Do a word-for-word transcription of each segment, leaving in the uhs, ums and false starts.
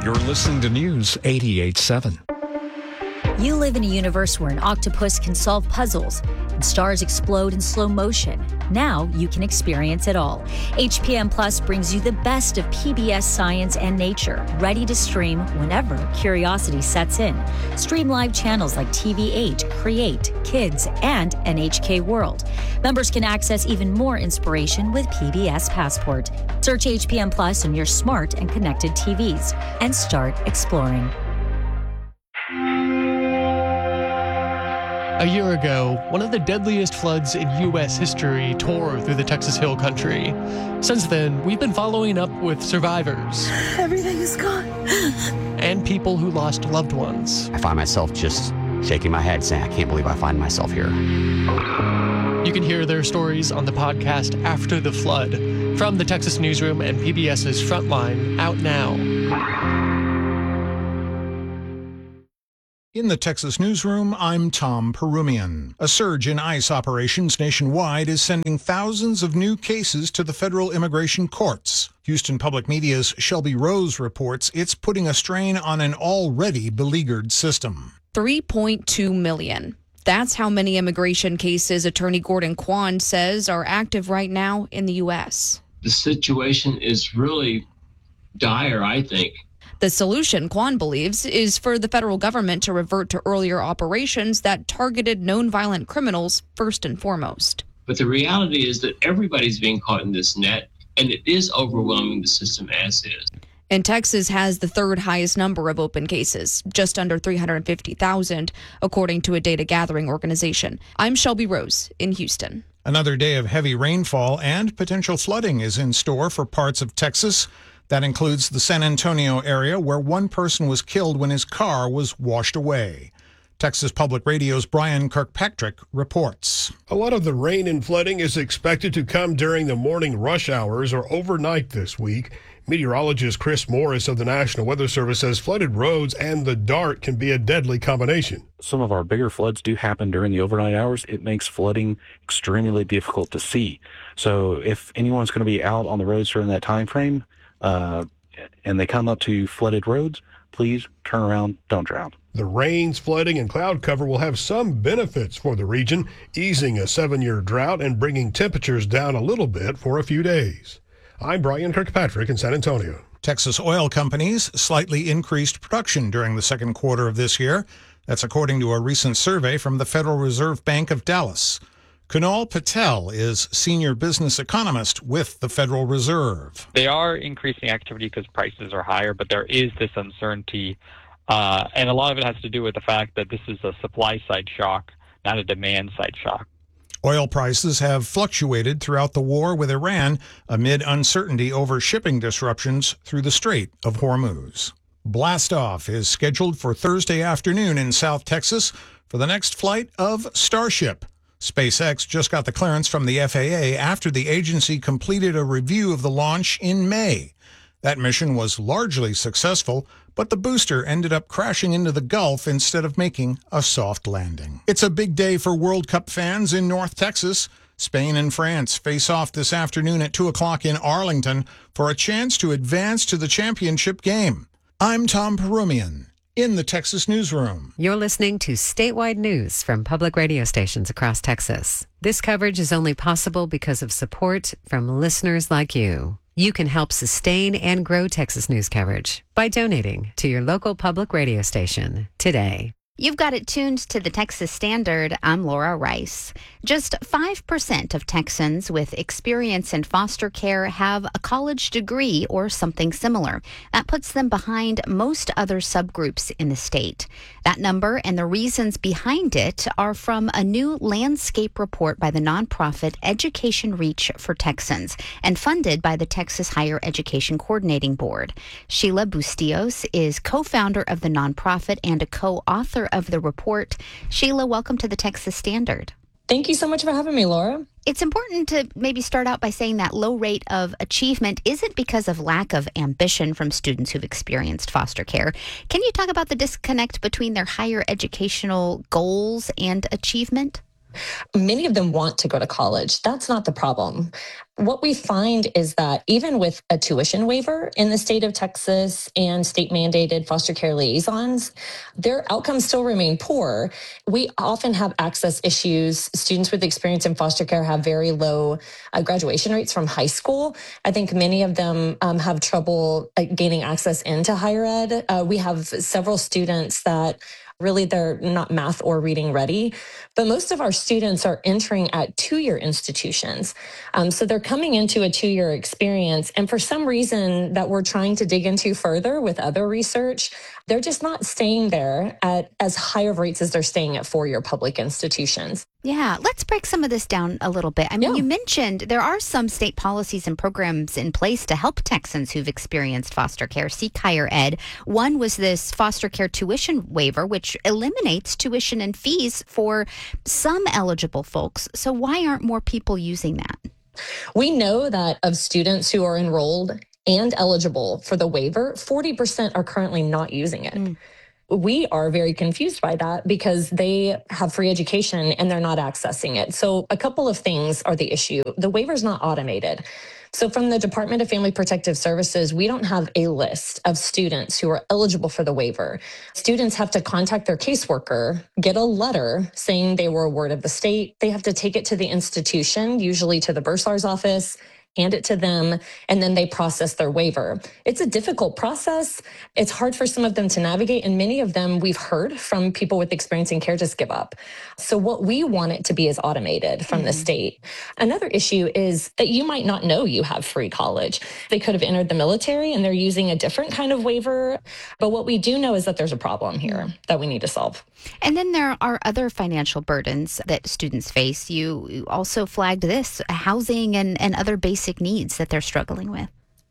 You're listening to News eighty-eight point seven. You live in a universe where an octopus can solve puzzles and stars explode in slow motion. Now you can experience it all. H P M Plus brings you the best of P B S science and nature, ready to stream whenever curiosity sets in. Stream live channels like T V eight, Create, Kids, and N H K World. Members can access even more inspiration with P B S Passport. Search H P M Plus on your smart and connected T Vs and start exploring. A year ago, one of the deadliest floods in U S history tore through the Texas Hill Country. Since then, we've been following up with survivors. Everything is gone. And people who lost loved ones. I find myself just shaking my head saying, I can't believe I find myself here. You can hear their stories on the podcast After the Flood from the Texas Newsroom and PBS's Frontline, out now. In the Texas Newsroom, I'm Tom Perumian. A surge in ICE operations nationwide is sending thousands of new cases to the federal immigration courts. Houston Public Media's Shelby Rose reports it's putting a strain on an already beleaguered system. three point two million. That's how many immigration cases Attorney Gordon Kwan says are active right now in the U S. The situation is really dire, I think. The solution, Kwan believes, is for the federal government to revert to earlier operations that targeted known violent criminals first and foremost. But the reality is that everybody's being caught in this net, and it is overwhelming the system as is. And Texas has the third highest number of open cases, just under three hundred fifty thousand, according to a data gathering organization. I'm Shelby Rose in Houston. Another day of heavy rainfall and potential flooding is in store for parts of Texas. That includes the San Antonio area, where one person was killed when his car was washed away. Texas Public Radio's Brian Kirkpatrick reports. A lot of the rain and flooding is expected to come during the morning rush hours or overnight this week. Meteorologist Chris Morris of the National Weather Service says flooded roads and the dark can be a deadly combination. Some of our bigger floods do happen during the overnight hours. It makes flooding extremely difficult to see. So if anyone's going to be out on the roads during that time frame, uh, and they come up to flooded roads, please turn around, don't drown. The rains, flooding, and cloud cover will have some benefits for the region, easing a seven-year drought and bringing temperatures down a little bit for a few days. I'm Brian Kirkpatrick in San Antonio. Texas oil companies slightly increased production during the second quarter of this year. That's according to a recent survey from the Federal Reserve Bank of Dallas. Kunal Patel is senior business economist with the Federal Reserve. They are increasing activity because prices are higher, but there is this uncertainty. Uh, and a lot of it has to do with the fact that this is a supply-side shock, not a demand-side shock. Oil prices have fluctuated throughout the war with Iran amid uncertainty over shipping disruptions through the Strait of Hormuz. Blastoff is scheduled for Thursday afternoon in South Texas for the next flight of Starship. SpaceX just got the clearance from the F A A after the agency completed a review of the launch in May. That mission was largely successful, but the booster ended up crashing into the Gulf instead of making a soft landing. It's a big day for World Cup fans in North Texas. Spain and France face off this afternoon at two o'clock in Arlington for a chance to advance to the championship game. I'm Tom Perumian in the Texas Newsroom. You're listening to statewide news from public radio stations across Texas. This coverage is only possible because of support from listeners like you. You can help sustain and grow Texas news coverage by donating to your local public radio station today. You've got it tuned to the Texas Standard. I'm Laura Rice. Just five percent of Texans with experience in foster care have a college degree or something similar. That puts them behind most other subgroups in the state. That number and the reasons behind it are from a new landscape report by the nonprofit Education Reach for Texans and funded by the Texas Higher Education Coordinating Board. Sheila Bustillos is co-founder of the nonprofit and a co-author of the report. Sheila, welcome to the Texas Standard. Thank you so much for having me, Laura. It's important to maybe start out by saying that low rate of achievement isn't because of lack of ambition from students who've experienced foster care. Can you talk about the disconnect between their higher educational goals and achievement? Many of them want to go to college. That's not the problem. What we find is that even with a tuition waiver in the state of Texas and state mandated foster care liaisons, their outcomes still remain poor. We often have access issues. Students with experience in foster care have very low uh, graduation rates from high school. I think many of them um, have trouble uh, gaining access into higher ed. Uh, we have several students that really, they're not math or reading ready. But most of our students are entering at two-year institutions. Um, so they're coming into a two-year experience. And for some reason that we're trying to dig into further with other research, they're just not staying there at as high of rates as they're staying at four-year public institutions. Yeah, let's break some of this down a little bit. I mean, Yeah. you mentioned there are some state policies and programs in place to help Texans who've experienced foster care seek higher ed. One was this foster care tuition waiver, which eliminates tuition and fees for some eligible folks. So why aren't more people using that? We know that of students who are enrolled and eligible for the waiver, forty percent are currently not using it. Mm. We are very confused by that because they have free education and they're not accessing it. So a couple of things are the issue. The waiver is not automated. So from the Department of Family Protective Services, we don't have a list of students who are eligible for the waiver. Students have to contact their caseworker, get a letter saying they were a ward of the state. They have to take it to the institution, usually to the bursar's office, hand it to them, and then they process their waiver. It's a difficult process. It's hard for some of them to navigate, and many of them we've heard from people with experience in care just give up. So what we want it to be is automated from mm-hmm. the state. Another issue is that you might not know you have free college. They could have entered the military and they're using a different kind of waiver. But what we do know is that there's a problem here mm-hmm. that we need to solve. And then there are other financial burdens that students face. You, you also flagged this, housing and, and other basic needs that they're struggling with.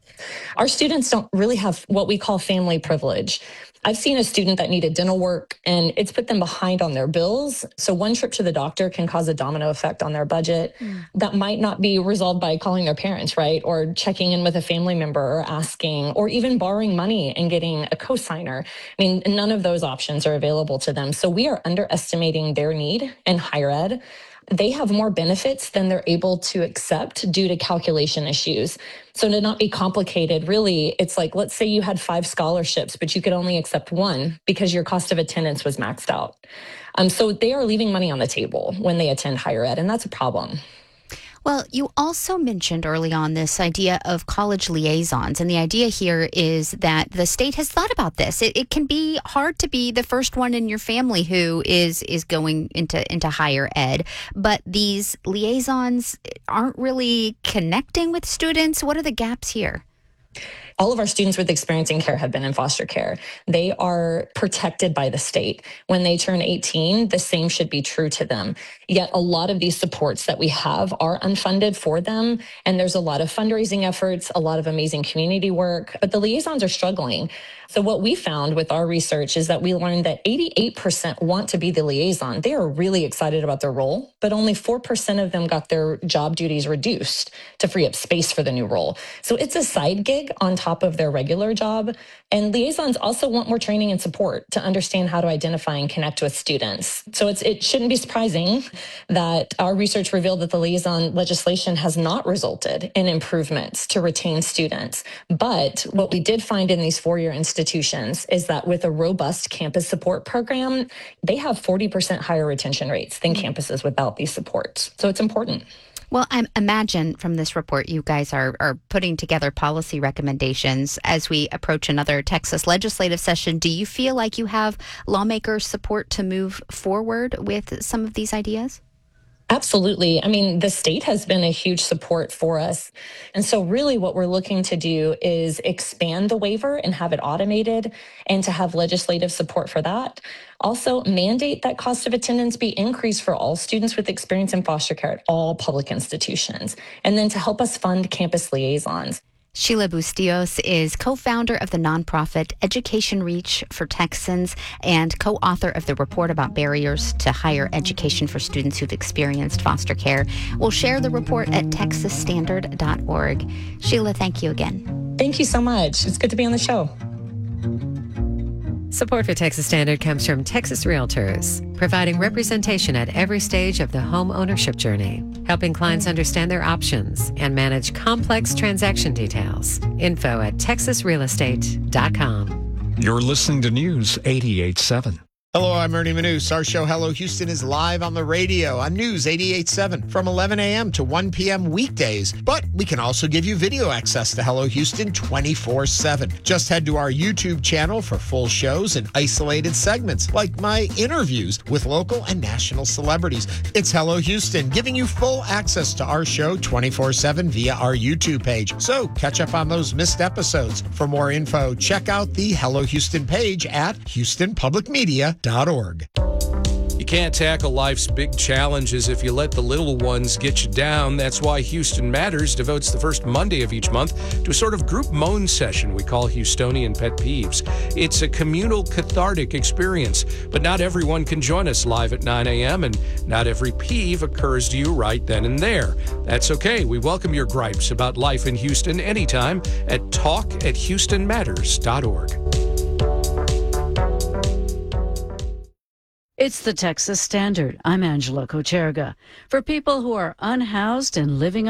Our students don't really have what we call family privilege. I've seen a student that needed dental work and it's put them behind on their bills. So one trip to the doctor can cause a domino effect on their budget mm. that might not be resolved by calling their parents, right? Or checking in with a family member or asking, or even borrowing money and getting a cosigner. I mean, none of those options are available to them. So we are underestimating their need in higher ed. They have more benefits than they're able to accept due to calculation issues. So to not be complicated, really, it's like, let's say you had five scholarships, but you could only accept one because your cost of attendance was maxed out. Um, so they are leaving money on the table when they attend higher ed, and that's a problem. Well, you also mentioned early on this idea of college liaisons. And the idea here is that the state has thought about this. It, it can be hard to be the first one in your family who is is going into, into higher ed. But these liaisons aren't really connecting with students. What are the gaps here? All of our students with experience in care have been in foster care. They are protected by the state. When they turn eighteen, the same should be true to them. Yet a lot of these supports that we have are unfunded for them. And there's a lot of fundraising efforts, a lot of amazing community work, but the liaisons are struggling. So what we found with our research is that we learned that eighty-eight percent want to be the liaison. They are really excited about their role, but only four percent of them got their job duties reduced to free up space for the new role. So it's a side gig on top of their regular job. And liaisons also want more training and support to understand how to identify and connect with students. So it's, it shouldn't be surprising that our research revealed that the liaison legislation has not resulted in improvements to retain students. But what we did find in these four-year institutions is that with a robust campus support program, they have forty percent higher retention rates than campuses without these supports. So it's important. Well, I imagine from this report, you guys are, are putting together policy recommendations as we approach another Texas legislative session. Do you feel like you have lawmakers' support to move forward with some of these ideas? Absolutely. I mean, the state has been a huge support for us. And so really what we're looking to do is expand the waiver and have it automated and to have legislative support for that. Also, mandate that cost of attendance be increased for all students with experience in foster care at all public institutions. And then to help us fund campus liaisons. Sheila Bustillos is co-founder of the nonprofit Education Reach for Texans and co-author of the report about barriers to higher education for students who've experienced foster care. We'll share the report at texas standard dot org. Sheila, thank you again. Thank you so much. It's good to be on the show. Support for Texas Standard comes from Texas Realtors, providing representation at every stage of the home ownership journey, helping clients understand their options and manage complex transaction details. Info at texas real estate dot com. You're listening to News eighty-eight point seven. Hello, I'm Ernie Manous. Our show, Hello Houston, is live on the radio on News eighty-eight point seven from eleven a.m. to one p.m. weekdays. But we can also give you video access to Hello Houston twenty-four seven. Just head to our YouTube channel for full shows and isolated segments, like my interviews with local and national celebrities. It's Hello Houston, giving you full access to our show twenty-four seven via our YouTube page. So catch up on those missed episodes. For more info, check out the Hello Houston page at houston public media dot org. You can't tackle life's big challenges if you let the little ones get you down. That's why Houston Matters devotes the first Monday of each month to a sort of group moan session we call Houstonian Pet Peeves. It's a communal, cathartic experience, but not everyone can join us live at nine a.m., and not every peeve occurs to you right then and there. That's okay. We welcome your gripes about life in Houston anytime at talk at houston matters dot org. It's the Texas Standard. I'm Angela Kocherga. For people who are unhoused and living